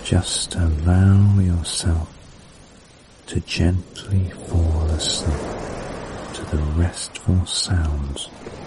Just allow yourself to gently fall asleep to the restful sounds